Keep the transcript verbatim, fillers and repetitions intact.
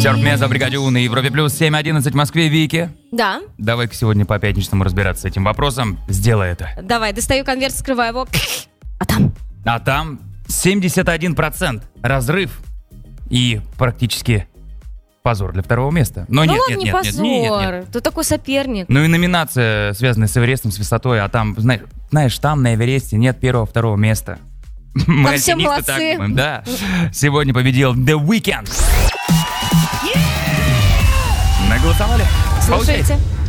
Серф-место в бригаде У на Европе плюс семь одиннадцать в Москве. Вики, Да. давай-ка сегодня по пятничному разбираться с этим вопросом. Сделай это. Давай, достаю конверт, скрываю его. А там? А там семьдесят один процент разрыв и практически позор для второго места. Но Ну нет, ладно, нет, не нет, позор. нет, нет, нет. Ты такой соперник. Ну и номинация, связанная с Эверестом, с высотой, а там, знаешь, знаешь, там на Эвересте нет первого-второго места. Мы Там все альпинисты так молодцы. думаем, да. Сегодня победил The Weeknd. Наголосовали? Слушайте.